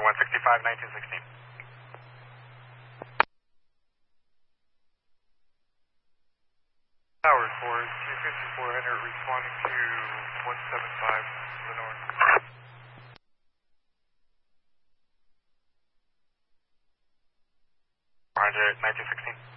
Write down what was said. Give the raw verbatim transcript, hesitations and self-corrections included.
one sixty-five, nineteen sixteen. Tower four, two fifty-four hundred responding to one seventy-five to the north. four hundred, nineteen sixteen.